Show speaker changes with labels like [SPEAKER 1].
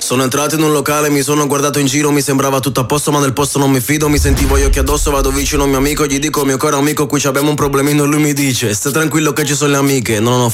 [SPEAKER 1] Sono entrato in un locale, mi sono guardato in giro, mi sembrava tutto a posto, ma del posto non mi fido. Mi sentivo gli occhi addosso, vado vicino a un mio amico, gli dico: mio caro amico, qui abbiamo un problemino. E lui mi dice: stai tranquillo che ci sono le amiche. Non ho